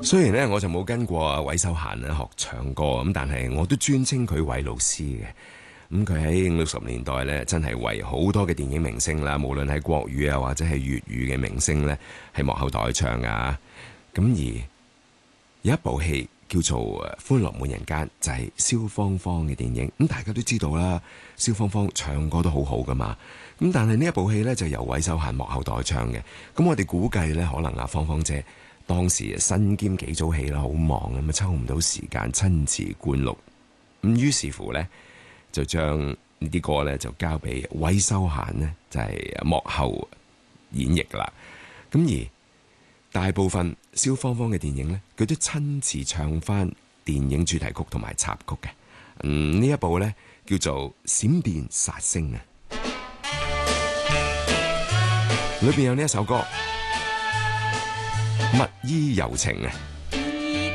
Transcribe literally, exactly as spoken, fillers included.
雖然咧我就冇跟過韋修嫻咧學唱歌咁，但係我都尊稱佢韋老師嘅。咁佢喺五六十年代咧，真係為好多嘅電影明星啦，無論係國語啊或者係粵語嘅明星咧，係幕後代唱啊。咁而有一部戲叫做《歡樂滿人間》，就係蕭芳芳嘅電影。咁大家都知道啦，蕭芳芳唱歌都好好噶嘛。咁但係呢一部戲咧就由韋修嫻幕後代唱嘅。咁我哋估計咧，可能阿芳芳姐當時身兼幾組戲啦，好忙咁啊，抽唔到時間親自灌錄。咁於是乎咧，就將呢啲歌咧就交俾韋修嫻呢，就係幕後演繹啦。咁而大部分蕭芳芳嘅電影呢，佢都親自唱翻電影主題曲同埋插曲嘅。嗯，呢一部呢叫做《閃電殺星》啊，裏邊有呢一首歌《蜜意柔情》啊。